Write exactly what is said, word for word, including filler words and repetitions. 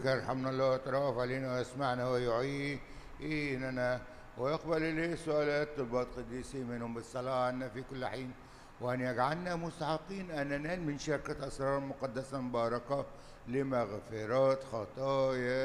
يرحمنا الله ويترأف علينا ويسمعنا ويعيننا ويقبل إليه سؤالات طلبات قديسي منهم بالصلاة عنا في كل حين، وأن يجعلنا مستحقين أن ننال من شركة أسرار مقدسة مباركة لمغفرات خطايا